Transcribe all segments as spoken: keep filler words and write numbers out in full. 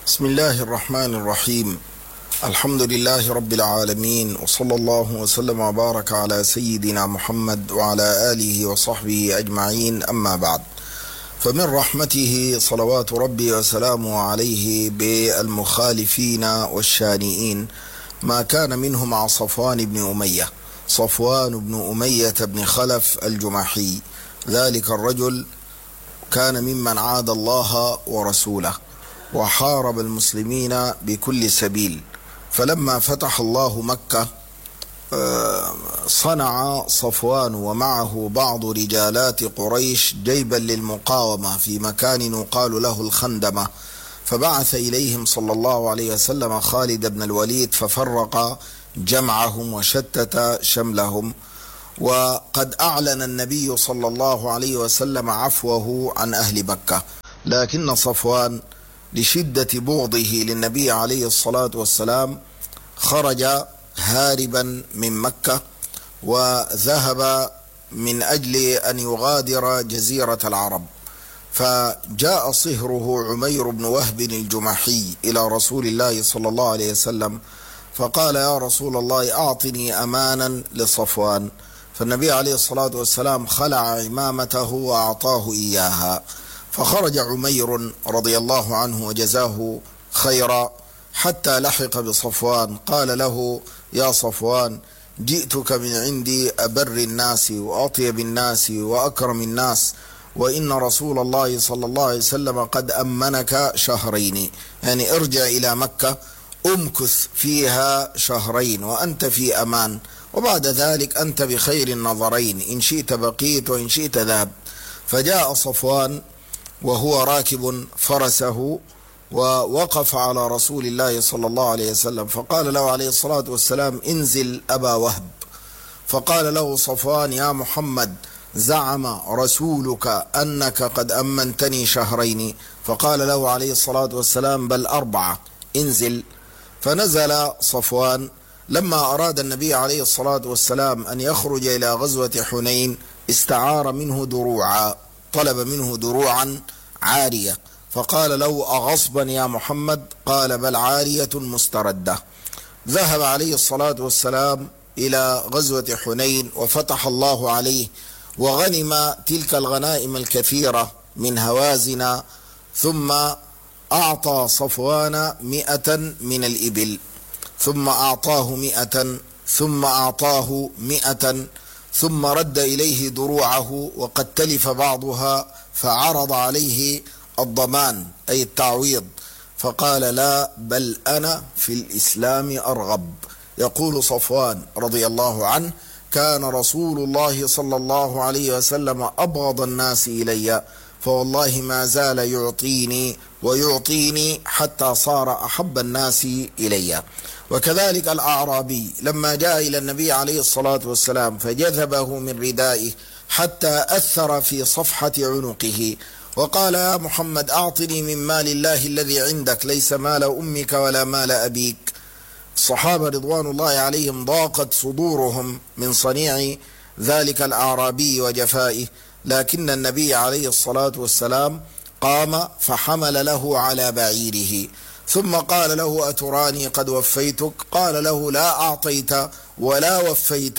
بسم الله الرحمن الرحيم. الحمد لله رب العالمين، وصلى الله وسلم وبارك على سيدنا محمد وعلى آله وصحبه أجمعين، أما بعد. فمن رحمته صلوات ربي وسلامه عليه بالمخالفين والشانئين ما كان منه مع صفوان بن أمية صفوان بن أمية بن خلف الجمحي. ذلك الرجل كان ممن عاد الله ورسوله وحارب المسلمين بكل سبيل، فلما فتح الله مكة صنع صفوان ومعه بعض رجالات قريش جيبا للمقاومة في مكان يقال له الخندمة، فبعث إليهم صلى الله عليه وسلم خالد بن الوليد ففرق جمعهم وشتت شملهم. وقد أعلن النبي صلى الله عليه وسلم عفوه عن أهل مكة، لكن صفوان لشدة بغضه للنبي عليه الصلاة والسلام خرج هاربا من مكة وذهب من أجل أن يغادر جزيرة العرب. فجاء صهره عمير بن وهب الجمحي إلى رسول الله صلى الله عليه وسلم فقال: يا رسول الله، أعطني أمانا لصفوان. فالنبي عليه الصلاة والسلام خلع عمامته وأعطاه إياها، فخرج عمير رضي الله عنه وجزاه خيرا حتى لحق بصفوان. قال له: يا صفوان، جئتك من عندي أبر الناس وأطيب الناس وأكرم الناس، وإن رسول الله صلى الله عليه وسلم قد أمنك شهرين، يعني ارجع إلى مكة أمكث فيها شهرين وأنت في أمان، وبعد ذلك أنت بخير النظرين، إن شئت بقيت وإن شئت ذهب. فجاء صفوان وهو راكب فرسه ووقف على رسول الله صلى الله عليه وسلم، فقال له عليه الصلاة والسلام: انزل أبا وهب. فقال له صفوان: يا محمد، زعم رسولك أنك قد أمنتني شهرين. فقال له عليه الصلاة والسلام: بل أربعة، انزل. فنزل صفوان. لما أراد النبي عليه الصلاة والسلام أن يخرج إلى غزوة حنين استعار منه دروعا، طلب منه دروعا عارية، فقال له: أغصبا يا محمد؟ قال: بل عارية مستردة. ذهب عليه الصلاة والسلام إلى غزوة حنين وفتح الله عليه وغنم تلك الغنائم الكثيرة من هوازن، ثم أعطى صفوان مئة من الإبل، ثم أعطاه مئة، ثم أعطاه مئة، ثم رد إليه دروعه وقد تلف بعضها، فعرض عليه الضمان أي التعويض، فقال: لا، بل أنا في الإسلام أرغب. يقول صفوان رضي الله عنه: كان رسول الله صلى الله عليه وسلم أبغض الناس إلي، فوالله ما زال يعطيني ويعطيني حتى صار أحب الناس إلي. وكذلك الأعرابي لما جاء إلى النبي عليه الصلاة والسلام فجذبه من ردائه حتى أثر في صفحة عنقه وقال: يا محمد، أعطني من مال الله الذي عندك، ليس مال أمك ولا مال أبيك. الصحابة رضوان الله عليهم ضاقت صدورهم من صنيع ذلك الأعرابي وجفائه، لكن النبي عليه الصلاة والسلام قام فحمل له على بعيره، ثم قال له: أتراني قد وفيتك؟ قال له: لا أعطيت ولا وفيت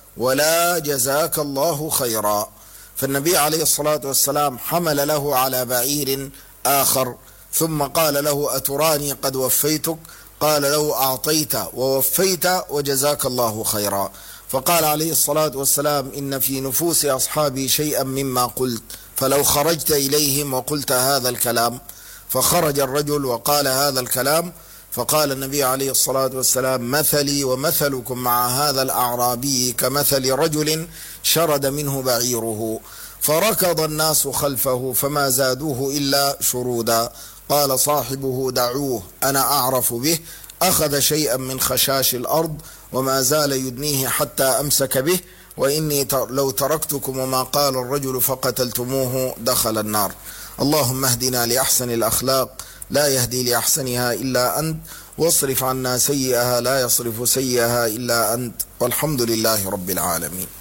ولا جزاك الله خيرا. فالنبي عليه الصلاة والسلام حمل له على بعير آخر، ثم قال له: أتراني قد وفيتك؟ قال له: أعطيت ووفيت وجزاك الله خيرا. فقال عليه الصلاة والسلام: إن في نفوس أصحابي شيئا مما قلت، فلو خرجت إليهم وقلت هذا الكلام. فخرج الرجل وقال هذا الكلام، فقال النبي عليه الصلاة والسلام: مثلي ومثلكم مع هذا الأعرابي كمثل رجل شرد منه بعيره، فركض الناس خلفه فما زادوه إلا شرودا. قال صاحبه: دعوه، أنا أعرف به. أخذ شيئا من خشاش الأرض وما زال يدنيه حتى أمسك به، وإني لو تركتكم وما قال الرجل فقتلتموه دخل النار. اللهم اهدنا لأحسن الأخلاق، لا يهدي لأحسنها إلا أنت، واصرف عنا سيئها، لا يصرف سيئها إلا أنت، والحمد لله رب العالمين.